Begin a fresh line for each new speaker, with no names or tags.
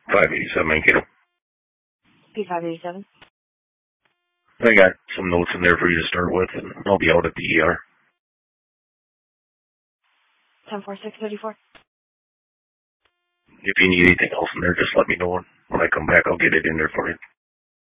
587 Mankato.
P587.
I got some notes in there for you to start with, and I'll be out at the ER.
10-4-6-34.
If you need anything else in there, just let me know. When I come back, I'll get it in there for you.